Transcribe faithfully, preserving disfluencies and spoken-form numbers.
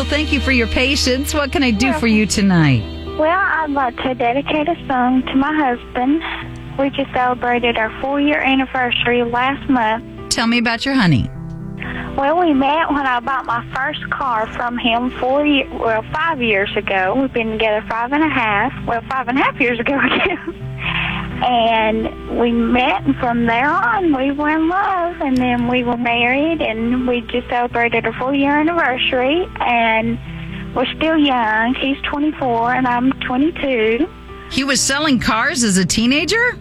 Crystal, thank you for your patience. What can I do for you tonight? Well, I'd like to dedicate a song to my husband. We just celebrated our four-year anniversary last month. Tell me about your honey. Well, we met when I bought my first car from him four years, well, five years ago. We've been together five and a half, well, five and a half years ago, I guess. And we met, and from there on, we were in love, and then we were married, and we just celebrated our four-year anniversary, and we're still young. He's twenty-four, and I'm twenty-two. He was selling cars as a teenager?